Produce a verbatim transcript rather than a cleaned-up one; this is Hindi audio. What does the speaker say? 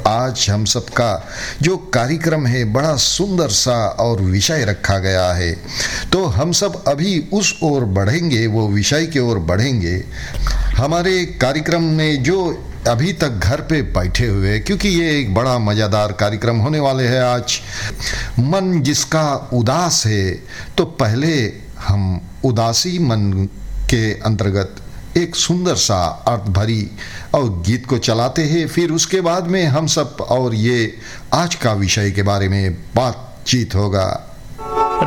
आज हम सबका जो कार्यक्रम है बड़ा सुंदर सा और विषय रखा गया है, तो हम सब अभी उस ओर बढ़ेंगे, वो विषय की ओर बढ़ेंगे। हमारे कार्यक्रम में जो अभी तक घर पे बैठे हुए, क्योंकि ये एक बड़ा मज़ेदार कार्यक्रम होने वाले हैं आज। मन जिसका उदास है, तो पहले हम उदासी मन के अंतर्गत एक सुंदर सा अर्थ भरी और गीत को चलाते हैं, फिर उसके बाद में हम सब और ये आज का विषय के बारे में बातचीत होगा।